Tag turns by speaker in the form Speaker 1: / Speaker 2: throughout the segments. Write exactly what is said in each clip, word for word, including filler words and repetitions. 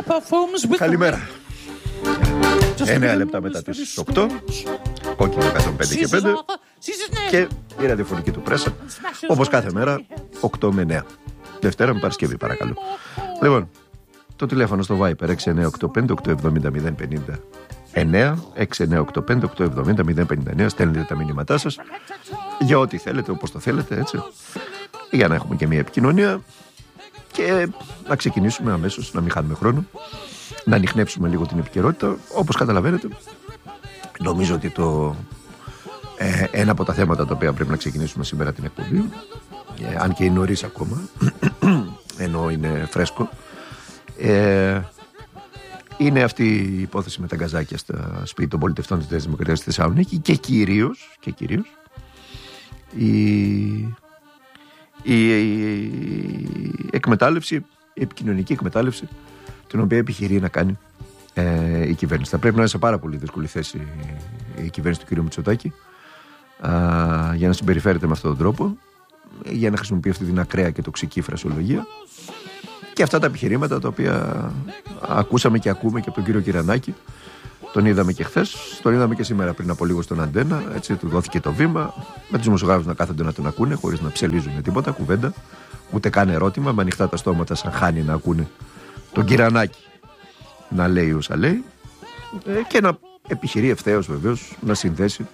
Speaker 1: Καλημέρα. Εννέα λεπτά μετά τις οκτώ. Κόκκινο εκατόν πέντε και πέντε. Και η ραδιοφωνική του πρέσα, όπως κάθε μέρα, οκτώ με εννέα. Δευτέρα με Παρασκευή, παρακαλώ. Λοιπόν, το τηλέφωνο στο Viper έξι εννιά οκτώ πέντε οκτώ εβδομήντα μηδέν πενήντα εννέα, έξι εννιά οκτώ πέντε οκτώ εβδομήντα μηδέν πενήντα εννέα. Στέλνετε τα μηνύματά σας για ό,τι θέλετε, όπως το θέλετε, έτσι, για να έχουμε και μια επικοινωνία και να ξεκινήσουμε αμέσως, να μην χάνουμε χρόνο, να ανιχνεύσουμε λίγο την επικαιρότητα. Όπως καταλαβαίνετε, νομίζω ότι το ε, ένα από τα θέματα τα οποία πρέπει να ξεκινήσουμε σήμερα την εκπομπή, ε, αν και είναι νωρίς ακόμα, ενώ είναι φρέσκο, ε, είναι αυτή η υπόθεση με τα γκαζάκια στα σπίτι των πολιτευτών της Νέας Δημοκρατίας στη Θεσσαλονίκη και κυρίως, και κυρίως η, η, η εκμετάλλευση, η επικοινωνική εκμετάλλευση την οποία επιχειρεί να κάνει ε, η κυβέρνηση. Θα πρέπει να είναι σε πάρα πολύ δύσκολη θέση η κυβέρνηση του κ. Μητσοτάκη α, για να συμπεριφέρεται με αυτόν τον τρόπο, για να χρησιμοποιεί αυτή την ακραία και τοξική φρασιολογία και αυτά τα επιχειρήματα τα οποία ακούσαμε και ακούμε και από τον κύριο Κυρανάκη. Τον είδαμε και χθες, τον είδαμε και σήμερα πριν από λίγο στον Αντένα, έτσι, του δόθηκε το βήμα, με τους δημοσιογράφους να κάθονται να τον ακούνε χωρίς να ψελίζουν τίποτα, κουβέντα, ούτε καν ερώτημα, με ανοιχτά τα στόματα σαν χάνει να ακούνε τον Κυρανάκη να λέει όσα λέει, ε, και να επιχειρεί ευθέως βεβαίως να συνδέσει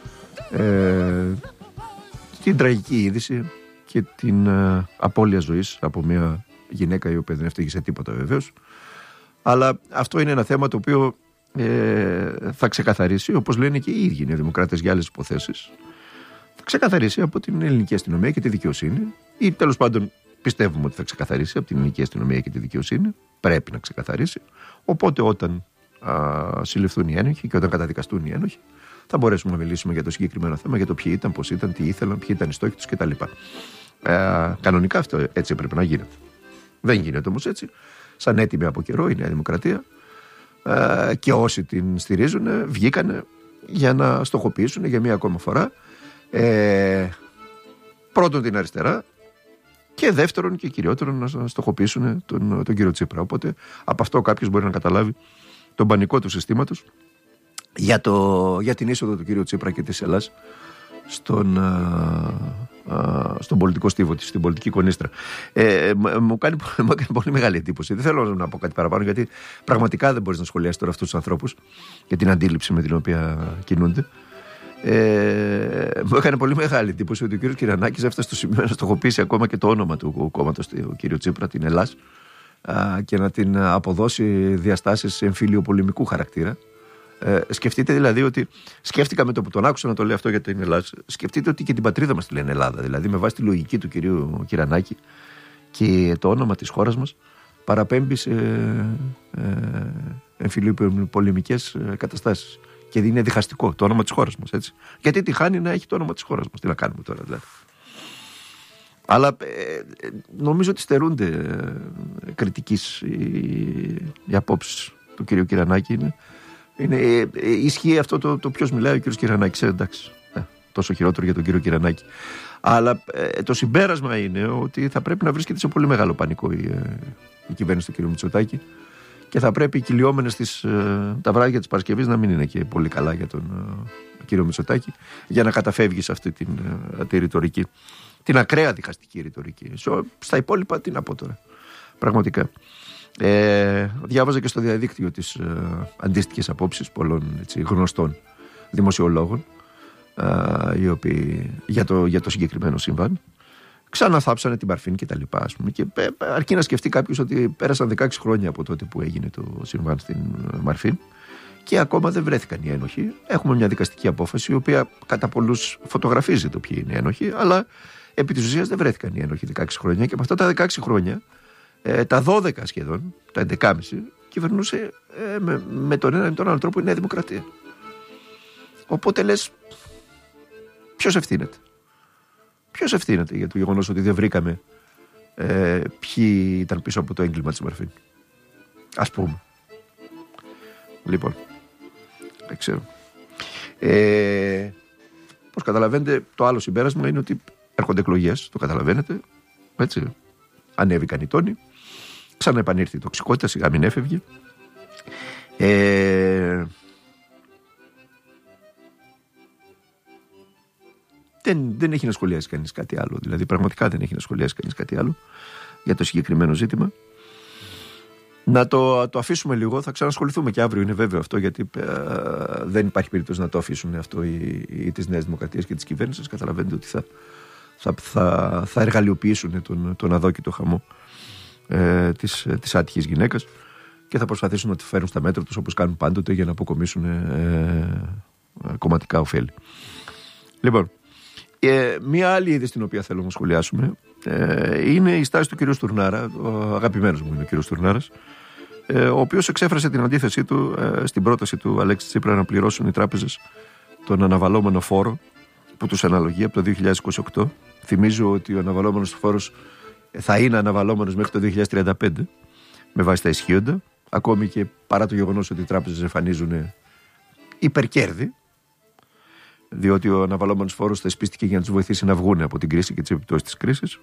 Speaker 1: ε, την τραγική είδηση και την ε, απώλεια ζωής από μια γυναίκα η οποία δεν έφταιγε σε τίποτα βεβαίως. Αλλά αυτό είναι ένα θέμα το οποίο ε, θα ξεκαθαρίσει, όπως λένε και οι ίδιοι οι νεοδημοκράτες για άλλες υποθέσεις, θα ξεκαθαρίσει από την ελληνική αστυνομία και τη δικαιοσύνη, ή τέλος πάντων πιστεύουμε ότι θα ξεκαθαρίσει από την ελληνική αστυνομία και τη δικαιοσύνη, πρέπει να ξεκαθαρίσει. Οπότε όταν α, συλληφθούν οι ένοχοι και όταν καταδικαστούν οι ένοχοι, θα μπορέσουμε να μιλήσουμε για το συγκεκριμένο θέμα, για το ποιοι ήταν, πώς ήταν, τι ήθελαν, ποιοι ήταν οι στόχοι τους κτλ. Ε, κανονικά αυτό έτσι έπρεπε να γίνεται. Δεν γίνεται όμως έτσι. Σαν έτοιμη από καιρό η Νέα Δημοκρατία ε, και όσοι την στηρίζουν βγήκανε για να στοχοποιήσουν για μία ακόμα φορά ε, πρώτον την αριστερά και δεύτερον και κυριότερον να στοχοποιήσουν τον, τον κύριο Τσίπρα. Οπότε από αυτό κάποιος μπορεί να καταλάβει τον πανικό του συστήματος για, το, για την είσοδο του κύριου Τσίπρα και της Ελλάδας στον, α, α, στον πολιτικό στίβο της, στην πολιτική κονίστρα. Ε, μου, κάνει, μου έκανε πολύ μεγάλη εντύπωση. Δεν θέλω να πω κάτι παραπάνω, γιατί πραγματικά δεν μπορείς να σχολιάσεις τώρα αυτούς τους ανθρώπους και την αντίληψη με την οποία κινούνται. Ε, μου έκανε πολύ μεγάλη εντύπωση ότι ο κύριος Κυρανάκης έφτασε στο σημείο να στοχοποιήσει ακόμα και το όνομα του κόμματος, του κύριου Τσίπρα, την Ελλάς, α, και να την αποδώσει διαστάσεις εμφυλιοπολεμικού χαρακτήρα. Ε, σκεφτείτε δηλαδή ότι, σκέφτηκα με το που τον άκουσα να το λέει αυτό για την Ελλάδα, σκεφτείτε ότι και την πατρίδα μας τη λένε Ελλάδα. Δηλαδή με βάση τη λογική του κυρίου Κυρανάκη και το όνομα της χώρας μας παραπέμπει σε ε, εμφυλιοπολεμικές καταστάσεις. Και είναι διχαστικό το όνομα της χώρας μας, έτσι. Γιατί τη χάνει να έχει το όνομα της χώρας μας. Τι να κάνουμε τώρα, δηλαδή. Αλλά ε, νομίζω ότι στερούνται ε, κριτικής οι, οι απόψεις του κυρίου Κυρανάκη. Είναι, είναι, ε, ε, ισχύει αυτό το, το ποιος μιλάει ο κύριος Κυρανάκης. Ε, εντάξει, ε, τόσο χειρότερο για τον κύριο Κυρανάκη. Αλλά ε, το συμπέρασμα είναι ότι θα πρέπει να βρίσκεται σε πολύ μεγάλο πανικό η, ε, η κυβέρνηση του κύριου Μητσοτάκη. Και θα πρέπει οι κυλιόμενες τις, τα βράδια της Παρασκευής να μην είναι και πολύ καλά για τον uh, κύριο Μητσοτάκη, για να καταφεύγει σε αυτή την, uh, τη ρητορική, την ακραία διχαστική ρητορική. Στα υπόλοιπα τι να πω τώρα, πραγματικά. Ε, διάβαζα και στο διαδίκτυο τις uh, αντίστοιχες απόψεις πολλών, έτσι, γνωστών δημοσιολόγων uh, οι οποίοι, για, το, για το συγκεκριμένο σύμβαν ξαναθάψανε την Μαρφίν και τα λοιπά, ας πούμε. Και αρκεί να σκεφτεί κάποιος ότι πέρασαν δεκαέξι χρόνια από τότε που έγινε το συμβάν στην Μαρφίν και ακόμα δεν βρέθηκαν οι ένοχοι. Έχουμε μια δικαστική απόφαση, η οποία κατά πολλούς φωτογραφίζει το ποιοι είναι οι ένοχοι, αλλά επί της ουσίας δεν βρέθηκαν οι ένοχοι δεκαέξι χρόνια. Και από αυτά τα δεκαέξι χρόνια, ε, τα δώδεκα σχεδόν, τα έντεκα και μισό, κυβερνούσε ε, με, με τον ένα ή τον άλλο τρόπο η Νέα Δημοκρατία. Οπότε λες, ποιος ευθύνεται. Ποιος ευθύνεται για το γεγονός ότι δεν βρήκαμε ε, ποιοι ήταν πίσω από το έγκλημα της Μαρφίν, ας πούμε. Λοιπόν, δεν ξέρω. Ε, πώς καταλαβαίνετε, το άλλο συμπέρασμα είναι ότι έρχονται εκλογές, το καταλαβαίνετε, έτσι. Ανέβηκαν οι τόνοι. Ξαναεπανήρθε η τοξικότητα, σιγά μην έφευγε. Ε, δεν, δεν έχει να σχολιάσει κανείς κάτι άλλο. Δηλαδή, πραγματικά δεν έχει να σχολιάσει κανείς κάτι άλλο για το συγκεκριμένο ζήτημα. Να το, το αφήσουμε λίγο, θα ξανασχοληθούμε και αύριο, είναι βέβαιο αυτό, γιατί ε, δεν υπάρχει περίπτωση να το αφήσουν αυτό οι, οι της Νέας Δημοκρατίας και της κυβέρνησης. Καταλαβαίνετε ότι θα, θα, θα, θα εργαλειοποιήσουν τον, τον αδόκητο χαμό ε, της, της άτυχης γυναίκας και θα προσπαθήσουν να τη φέρουν στα μέτρα τους, όπως κάνουν πάντοτε, για να αποκομίσουν ε, ε, κομματικά ωφέλη. Λοιπόν, ε, μία άλλη είδη στην οποία θέλω να σχολιάσουμε ε, είναι η στάση του κ. Στουρνάρα, ο αγαπημένος μου είναι ο κ. Στουρνάρας, ε, ο οποίος εξέφρασε την αντίθεσή του ε, στην πρόταση του Αλέξη Τσίπρα να πληρώσουν οι τράπεζες τον αναβαλώμενο φόρο που τους αναλογεί από το δύο χιλιάδες είκοσι οκτώ. Θυμίζω ότι ο αναβαλώμενος φόρος θα είναι αναβαλώμενος μέχρι το δύο χιλιάδες τριάντα πέντε με βάση τα ισχύοντα, ακόμη και παρά το γεγονός ότι οι τράπεζες εμφανίζουν υπερκέρδη, διότι ο αναβαλώμενος φόρος θεσπίστηκε για να τους βοηθήσει να βγουν από την κρίση και τις επιπτώσεις της κρίσης.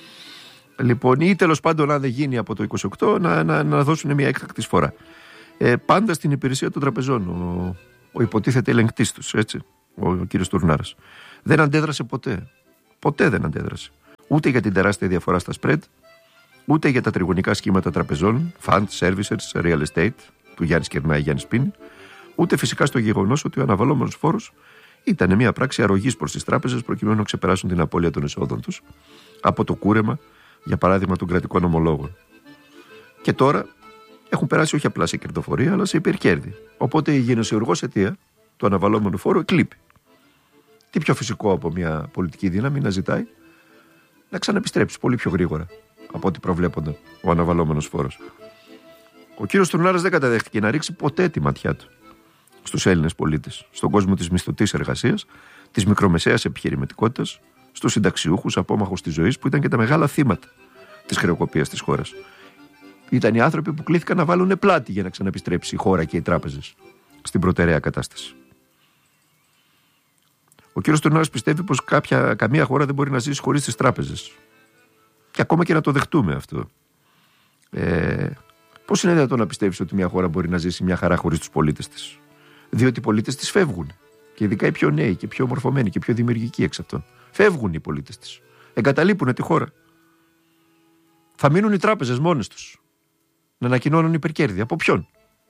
Speaker 1: Λοιπόν, ή τέλος πάντων, αν δεν γίνει από το είκοσι οκτώ, να, να, να δώσουν μια έκτακτη φορά. Ε, πάντα στην υπηρεσία των τραπεζών, ο, ο υποτίθεται ελεγκτής τους, έτσι, ο, ο κύριος Στουρνάρας. Δεν αντέδρασε ποτέ. Ποτέ δεν αντέδρασε. Ούτε για την τεράστια διαφορά στα spread, ούτε για τα τριγωνικά σχήματα τραπεζών, fund, services, real estate, του Γιάννη Κερνάη, Γιάννη Πίνη, ούτε φυσικά στο γεγονός ότι ο αναβαλώμενος φόρος ήταν μια πράξη αρρωγής προς τις τράπεζες προκειμένου να ξεπεράσουν την απώλεια των εσόδων τους από το κούρεμα, για παράδειγμα, των κρατικών ομολόγων. Και τώρα έχουν περάσει όχι απλά σε κερδοφορία, αλλά σε υπερκέρδη. Οπότε η γενεσιουργός αιτία του αναβαλώμενου φόρου εκλείπει. Τι πιο φυσικό από μια πολιτική δύναμη να ζητάει να ξαναεπιστρέψει πολύ πιο γρήγορα από ό,τι προβλέπονταν ο αναβαλώμενος φόρος. Ο κύριος Στουρνάρας δεν καταδέχτηκε να ρίξει ποτέ τη ματιά του στους Έλληνες πολίτες, στον κόσμο της μισθωτής εργασίας, της μικρομεσαίας επιχειρηματικότητας, στους συνταξιούχους, απόμαχους της ζωής, που ήταν και τα μεγάλα θύματα της χρεοκοπίας της χώρας. Ήταν οι άνθρωποι που κλήθηκαν να βάλουν πλάτη για να ξαναεπιστρέψει η χώρα και οι τράπεζες στην προτεραία κατάσταση. Ο κύριος Στουρνάρας πιστεύει πως κάποια, καμία χώρα δεν μπορεί να ζήσει χωρίς τις τράπεζες. Και ακόμα και να το δεχτούμε αυτό. Ε, πώς είναι δυνατόν να πιστεύεις ότι μια χώρα μπορεί να ζήσει μια χαρά χωρίς τους πολίτες της? Διότι οι πολίτες της φεύγουν. Και ειδικά οι πιο νέοι και πιο μορφωμένοι και πιο δημιουργικοί εξ αυτών. Φεύγουν οι πολίτες της. Εγκαταλείπουν τη χώρα. Θα μείνουν οι τράπεζες μόνες τους να ανακοινώνουν υπερκέρδη. Από ποιον?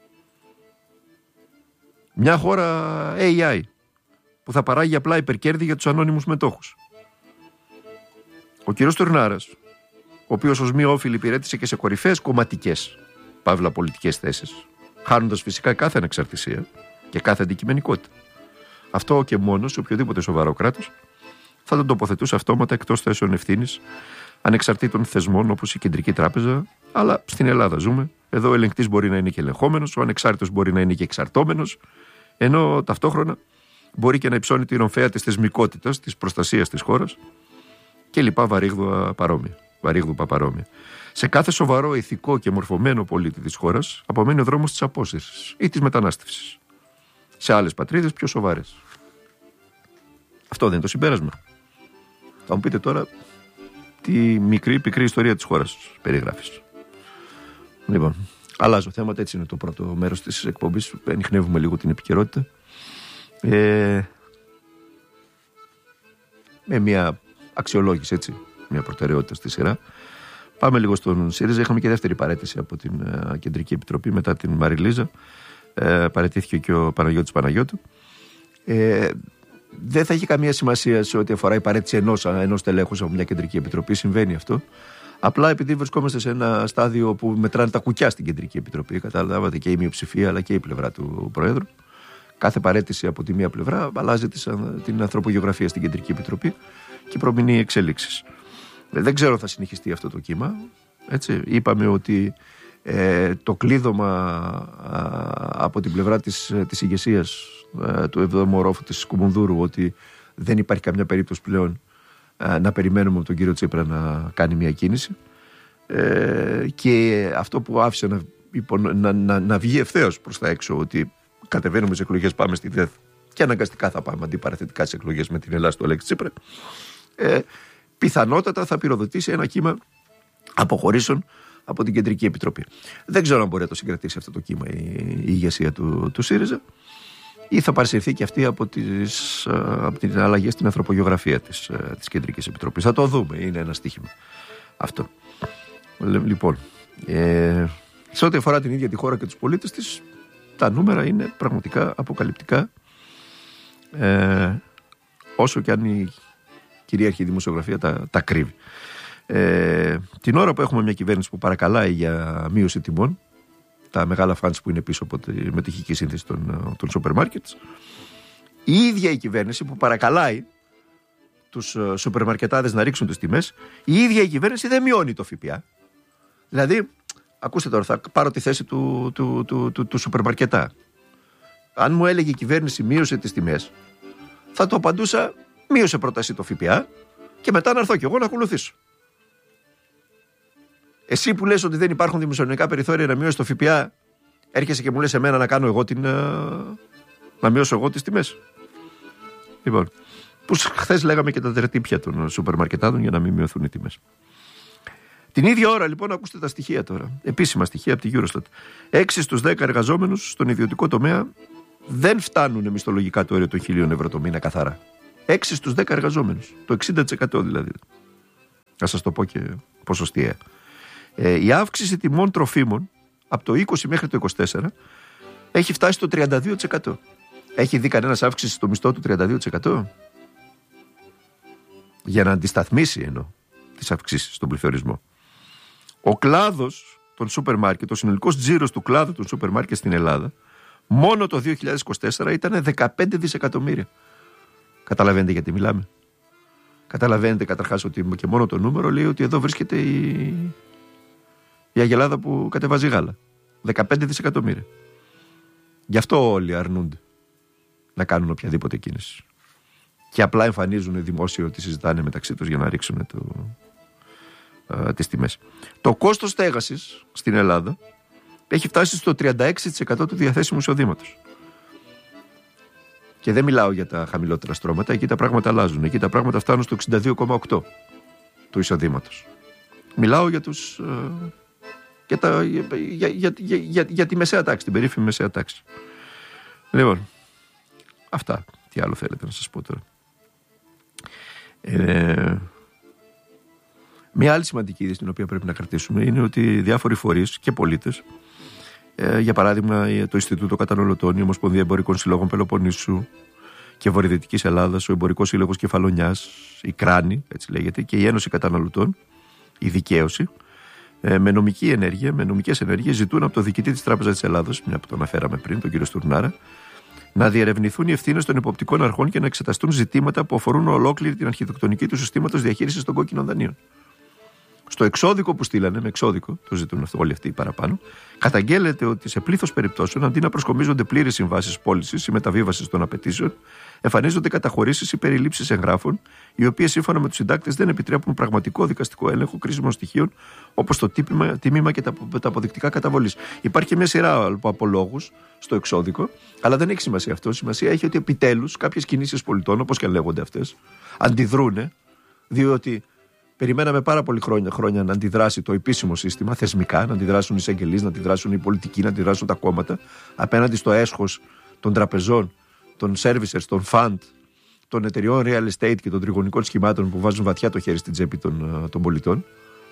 Speaker 1: Μια χώρα έι άι που θα παράγει απλά υπερκέρδη για τους ανώνυμους μετόχους. Ο κύριος Στουρνάρας, ο οποίος ως μη όφιλ υπηρέτησε και σε κορυφαίες κομματικές, παύλα πολιτικές θέσεις, χάνοντας φυσικά κάθε ανεξαρτησία και κάθε αντικειμενικότητα. Αυτό και μόνο σε οποιοδήποτε σοβαρό κράτος θα τον τοποθετούσε αυτόματα εκτός θέσεων ευθύνης ανεξαρτήτων θεσμών όπως η Κεντρική Τράπεζα, αλλά στην Ελλάδα ζούμε. Εδώ ο ελεγκτής μπορεί να είναι και ελεγχόμενος, ο ανεξάρτητος μπορεί να είναι και εξαρτώμενος, ενώ ταυτόχρονα μπορεί και να υψώνει την ομφαία της θεσμικότητας, της προστασίας της χώρας και λοιπά βαρύγδουα παρόμοια. Βαρύγδουπα παρόμοια. Σε κάθε σοβαρό, ηθικό και μορφωμένο πολίτη της χώρας απομένει ο δρόμος της απόσυρσης ή της μετανάστευσης. Σε άλλες πατρίδες πιο σοβαρές. Αυτό δεν είναι το συμπέρασμα? Θα μου πείτε τώρα τη μικρή πικρή ιστορία της χώρας περιγράφεις. Λοιπόν, αλλάζω θέματα, έτσι είναι το πρώτο μέρος της εκπομπής. Ανιχνεύουμε λίγο την επικαιρότητα. Ε, με μια αξιολόγηση, έτσι, μια προτεραιότητα στη σειρά. Πάμε λίγο στον ΣΥΡΙΖΑ. Είχαμε και δεύτερη παραίτηση από την uh, Κεντρική Επιτροπή μετά την Μαριλίζα. Ε, παραιτήθηκε και ο Παναγιώτης Παναγιώτου. Ε, δεν θα έχει καμία σημασία σε ό,τι αφορά η παραίτηση ενός, ενός τελέχους από μια Κεντρική Επιτροπή. Συμβαίνει αυτό. Απλά επειδή βρισκόμαστε σε ένα στάδιο που μετράνε τα κουκιά στην Κεντρική Επιτροπή, καταλάβατε, και η μειοψηφία αλλά και η πλευρά του Προέδρου. Κάθε παραίτηση από τη μία πλευρά αλλάζει την ανθρωπογεωγραφία στην Κεντρική Επιτροπή και προμηνύει εξελίξεις. Δεν ξέρω αν θα συνεχιστεί αυτό το κύμα. Έτσι. Είπαμε ότι ε, το κλείδωμα α, από την πλευρά της, της ηγεσίας α, του εβδόμου ορόφου της Κουμουνδούρου ότι δεν υπάρχει καμιά περίπτωση πλέον α, να περιμένουμε από τον κύριο Τσίπρα να κάνει μια κίνηση. Ε, και αυτό που άφησε να, να, να, να βγει ευθέως προς τα έξω ότι κατεβαίνουμε σε εκλογές, πάμε στη ΔΕΘ και αναγκαστικά θα πάμε αντιπαραθετικά σε εκλογές με την Ελλάδα του Αλέξη Τσίπρα, ε, πιθανότατα θα πυροδοτήσει ένα κύμα αποχωρήσεων από την Κεντρική Επιτροπή. Δεν ξέρω αν μπορεί να το συγκρατήσει αυτό το κύμα η, η ηγεσία του, του ΣΥΡΙΖΑ, ή θα παρασυρθεί και αυτή από τις, από την αλλαγή στην ανθρωπογεωγραφία της, της Κεντρικής Επιτροπής. Θα το δούμε, είναι ένα στοίχημα αυτό. Λοιπόν, ε, σε ό,τι αφορά την ίδια τη χώρα και τους πολίτες της, τα νούμερα είναι πραγματικά αποκαλυπτικά, ε, όσο και αν η κυρίαρχη δημοσιογραφία τα, τα κρύβει. Ε, την ώρα που έχουμε μια κυβέρνηση που παρακαλάει για μείωση τιμών, τα μεγάλα φαντς που είναι πίσω από τη μετοχική σύνθεση των, των σούπερ μάρκετς, η ίδια η κυβέρνηση που παρακαλάει τους σούπερ μαρκετάδες να ρίξουν τις τιμές, η ίδια η κυβέρνηση δεν μειώνει το ΦΠΑ. Δηλαδή, ακούστε τώρα, θα πάρω τη θέση του, του, του, του, του σούπερ μαρκετά. Αν μου έλεγε η κυβέρνηση μείωσε τις τιμές, θα το απαντούσα, μείωσε πρώτα εσύ το ΦΠΑ και μετά να έρθω κι εγώ να ακολουθήσω. Εσύ που λες ότι δεν υπάρχουν δημοσιονομικά περιθώρια να μειώσει το ΦΠΑ, έρχεσαι και μου λες εμένα να κάνω εγώ την, να μειώσω εγώ τις τιμές. Λοιπόν, που χθες λέγαμε και τα τερτύπια των σούπερ μαρκετάδων για να μην μειωθούν οι τιμές. Την ίδια ώρα λοιπόν, ακούστε τα στοιχεία τώρα, επίσημα στοιχεία από τη Eurostat. έξι στους δέκα εργαζόμενους στον ιδιωτικό τομέα δεν φτάνουν μισθολογικά το όριο των χίλιων ευρώ το μήνα καθαρά. έξι στους δέκα εργαζόμενους, το εξήντα τοις εκατό δηλαδή. Να σας το πω και ποσοστιαία. Ε, η αύξηση τιμών τροφίμων από το είκοσι μέχρι το είκοσι τέσσερα έχει φτάσει στο τριάντα δύο τοις εκατό. Έχει δει κανένας αύξηση στο μισθό του τριάντα δύο τοις εκατό? Για να αντισταθμίσει εννοώ τις αυξήσεις στον πληθωρισμό. Ο κλάδος των σούπερ μάρκετ, ο συνολικός τζίρος του κλάδου των σούπερ μάρκετ στην Ελλάδα, μόνο το δύο χιλιάδες είκοσι τέσσερα ήταν δεκαπέντε δισεκατομμύρια. Καταλαβαίνετε γιατί μιλάμε? Καταλαβαίνετε καταρχάς ότι και μόνο το νούμερο λέει ότι εδώ βρίσκεται η, η αγελάδα που κατεβάζει γάλα. δεκαπέντε δισεκατομμύρια. Γι' αυτό όλοι αρνούνται να κάνουν οποιαδήποτε κίνηση. Και απλά εμφανίζουν δημόσιο ότι συζητάνε μεταξύ τους για να ρίξουν το, α, τις τιμές. Το κόστος στέγασης στην Ελλάδα έχει φτάσει στο τριάντα έξι τοις εκατό του διαθέσιμου εισοδήματος. Και δεν μιλάω για τα χαμηλότερα στρώματα, εκεί τα πράγματα αλλάζουν. Εκεί τα πράγματα φτάνουν στο εξήντα δύο κόμμα οκτώ του εισοδήματος. Μιλάω για, τους, α, για, τα, για, για, για, για, για, για τη μεσαία τάξη, την περίφημη μεσαία τάξη. Λοιπόν, αυτά. Τι άλλο θέλετε να σας πω τώρα? Ε, μια άλλη σημαντική είδηση την οποία πρέπει να κρατήσουμε είναι ότι διάφοροι φορείς και πολίτες, ε, για παράδειγμα το Ινστιτούτο Καταναλωτών, η Ομοσπονδία Εμπορικών Συλλόγων Πελοποννήσου και Βορειοδυτικής Ελλάδας, ο Εμπορικός Σύλλογος Κεφαλονιάς, η Κράνη, έτσι λέγεται, και η Ένωση Καταναλωτών, η Δικαίωση, ε, με νομική ενέργεια, με νομικές ενέργειες, ζητούν από το διοικητή της Τράπεζας της Ελλάδος, μια που το αναφέραμε πριν, τον κύριο Στουρνάρα, να διερευνηθούν οι ευθύνες των υποπτικών αρχών και να εξεταστούν ζητήματα που αφορούν ολόκληρη την αρχιτεκτονική του συστήματος διαχείρισης των κόκκινων δανείων. Στο εξώδικο που στείλανε, με εξώδικο, το ζητούν αυτό, όλοι αυτοί παραπάνω, καταγγέλλεται ότι σε πλήθος περιπτώσεων, αντί να προσκομίζονται πλήρες συμβάσεις πώλησης ή μεταβίβασης των απαιτήσεων, εμφανίζονται καταχωρήσεις ή περιλήψεις εγγράφων, οι οποίες σύμφωνα με τους συντάκτες δεν επιτρέπουν πραγματικό δικαστικό έλεγχο κρίσιμων στοιχείων, όπως το τίμημα, τίμημα και τα, τα αποδεικτικά καταβολής. Υπάρχει μια σειρά από λόγους στο εξώδικο, αλλά δεν έχει σημασία αυτό. Σημασία έχει ότι επιτέλους κάποιες κινήσεις πολιτών, όπως και λέγονται αυτές, αντιδρούνε, διότι περιμέναμε πάρα πολλή χρόνια, χρόνια να αντιδράσει το επίσημο σύστημα, θεσμικά, να αντιδράσουν οι εισαγγελείς, να αντιδράσουν οι πολιτικοί, να αντιδράσουν τα κόμματα, απέναντι στο έσχος των τραπεζών, των servicers, των fund, των εταιριών real estate και των τριγωνικών σχημάτων που βάζουν βαθιά το χέρι στην τσέπη των, των πολιτών.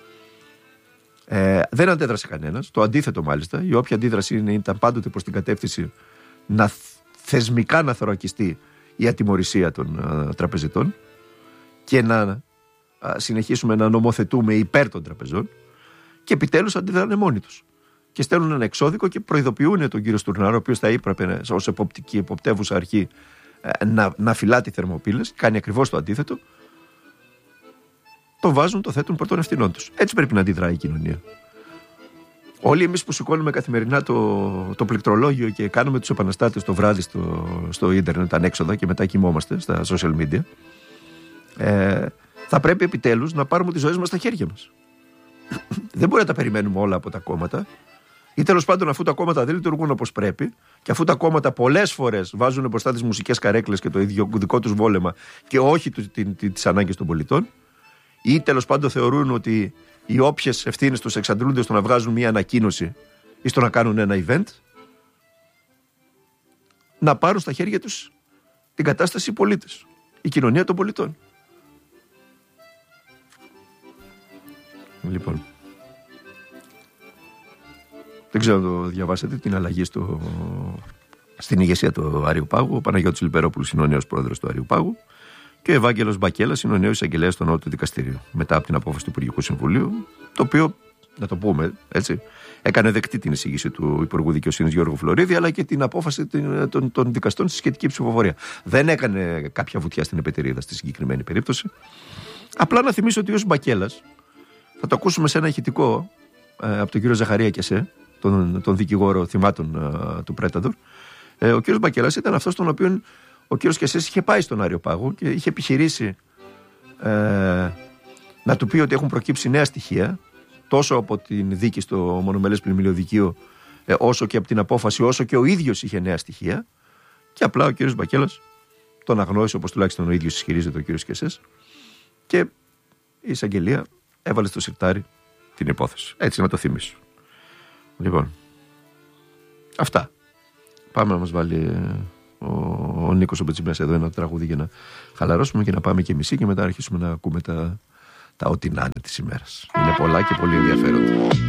Speaker 1: Ε, δεν αντέδρασε κανένας. Το αντίθετο μάλιστα. Η όποια αντίδραση είναι, ήταν πάντοτε προς την κατεύθυνση να θεσμικά να θωρακιστεί η ατιμωρησία των α, τραπεζιτών και να α, συνεχίσουμε να νομοθετούμε υπέρ των τραπεζών. Και επιτέλους αντιδράνε μόνοι τους. Και στέλνουν ένα εξώδικο και προειδοποιούν τον κύριο Στουρνάρο, ο οποίος θα έπρεπε ως εποπτική, εποπτεύουσα αρχή να, να φυλά τη θερμοπύλες, κάνει ακριβώς το αντίθετο. Το βάζουν, το θέτουν πρωτών ευθυνών τους. Έτσι πρέπει να αντιδράει η κοινωνία. Όλοι εμείς που σηκώνουμε καθημερινά το, το πληκτρολόγιο και κάνουμε τους επαναστάτες το βράδυ στο, στο ίντερνετ ανέξοδα και μετά κοιμόμαστε στα social media, ε, θα πρέπει επιτέλους να πάρουμε τις ζωές μας στα χέρια μας. Δεν μπορεί να τα περιμένουμε όλα από τα κόμματα. Ή τέλος πάντων, αφού τα κόμματα δεν λειτουργούν όπως πρέπει και αφού τα κόμματα πολλές φορές βάζουν μπροστά τις μουσικές καρέκλες και το ίδιο δικό τους βόλεμα και όχι τις ανάγκες των πολιτών, ή τέλος πάντων θεωρούν ότι οι όποιες ευθύνες τους εξαντλούνται στο να βγάζουν μια ανακοίνωση ή στο να κάνουν ένα event, να πάρουν στα χέρια τους την κατάσταση οι πολίτες, η κοινωνία των πολιτών. Λοιπόν, δεν ξέρω αν το διαβάσατε, την αλλαγή στο, στην ηγεσία του Αριοπάγου. Ο Παναγιώτης Λιπερόπουλος είναι ο νέος πρόεδρος του Αριοπάγου και ο Ευάγγελος Μπακέλας είναι ο νέος εισαγγελέας του Νότου Δικαστηρίου. Μετά από την απόφαση του Υπουργικού Συμβουλίου, το οποίο, να το πούμε έτσι, έκανε δεκτή την εισήγηση του Υπουργού Δικαιοσύνης Γιώργου Φλωρίδη, αλλά και την απόφαση των, των, των δικαστών στη σχετική ψηφοφορία. Δεν έκανε κάποια βουτιά στην επετηρίδα στη συγκεκριμένη περίπτωση. Απλά να θυμίσω ότι ο Μπακέλας, θα το ακούσουμε σε ένα ηχητικό ε, από τον κύριο Ζαχαρία Κεσέ, τον, τον δικηγόρο θυμάτων ε, του Πρέταντορ. Ε, ο κύριος Μπακέλας ήταν αυτός τον οποίο ο κύριος Κεσές είχε πάει στον Αριοπάγο και είχε επιχειρήσει ε, να του πει ότι έχουν προκύψει νέα στοιχεία, τόσο από την δίκη στο μονομελές πλημμυλιοδικείο, ε, όσο και από την απόφαση, όσο και ο ίδιος είχε νέα στοιχεία. Και απλά ο κύριος Μπακέλας τον αγνώρισε, όπως τουλάχιστον ο ίδιος ισχυρίζεται ο κύριος Κεσές, και η εισαγγελία έβαλε στο σιρτάρι την υπόθεση. Έτσι, να το θυμίσω. Λοιπόν, αυτά. Πάμε να μας βάλει ο, ο Νίκος ο Μπετσιμέας εδώ ένα τραγούδι για να χαλαρώσουμε και να πάμε και μισή και μετά να αρχίσουμε να ακούμε τα, τα ό,τι να είναι της ημέρας. Είναι πολλά και πολύ ενδιαφέροντα.